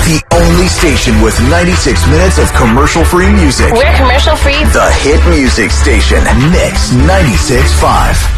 The only station with 96 minutes of commercial-free music. We're commercial-free. The hit music station, Mix 96.5.